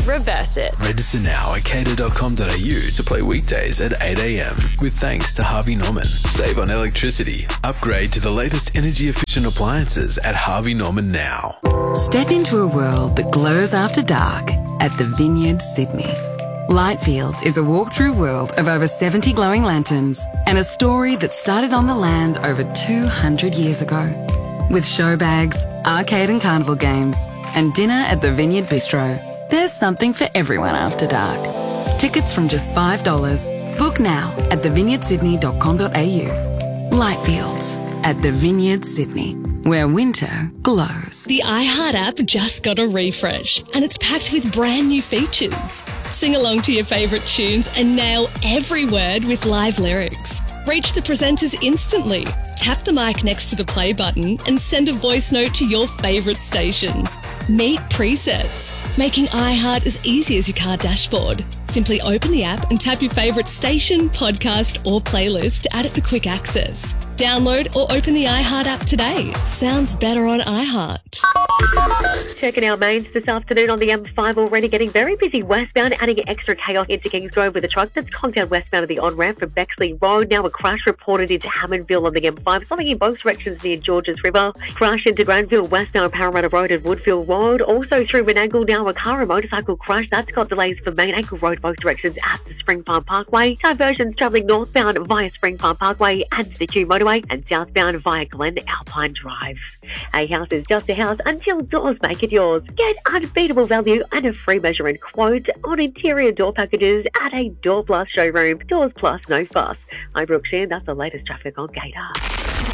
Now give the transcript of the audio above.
reverse it. Register now at cater.com.au to play weekdays at 8 a.m. with thanks to Harvey Norman. Save on electricity. Upgrade to the latest energy-efficient appliances at Harvey Norman now. Step into a world that glows after dark at the Vineyard Sydney. Lightfields is a walk-through world of over 70 glowing lanterns and a story that started on the land over 200 years ago. With show bags, arcade and carnival games, and dinner at the Vineyard Bistro, there's something for everyone after dark. Tickets from just $5. Book now at thevineyardsydney.com.au. Lightfields at the Vineyard Sydney, where winter glows. The iHeart app just got a refresh and it's packed with brand new features. Sing along to your favourite tunes and nail every word with live lyrics. Reach the presenters instantly. Tap the mic next to the play button and send a voice note to your favourite station. Meet presets, making iHeart as easy as your car dashboard. Simply open the app and tap your favourite station, podcast or playlist to add it for quick access. Download or open the iHeart app today. Sounds better on iHeart. Checking our mains this afternoon on the M5, already getting very busy westbound, adding extra chaos into Kings Road with a truck that's conked out westbound of the on-ramp from Bexley Road. Now a crash reported into Hammondville on the M5, something in both directions near Georges River. Crash into Granville westbound Parramatta Road and Woodfield Road. Also through Menangle, now a car and motorcycle crash. That's got delays for Main Ankle Road both directions at the Spring Farm Parkway. Diversions travelling northbound via Spring Farm Parkway and the Q Motorway, and southbound via Glen Alpine Drive. A house is just a house until doors make it yours. Get unbeatable value and a free measure and quote on interior door packages at a Door Plus showroom. Doors Plus, no fuss. I'm Brooke Sheehan. That's the latest traffic on Gator.